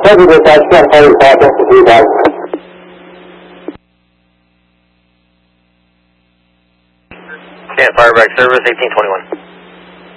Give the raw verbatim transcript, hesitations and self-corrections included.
Heavy dispatch, Campfire Project for three thousand. Campfire back service, eighteen twenty-one.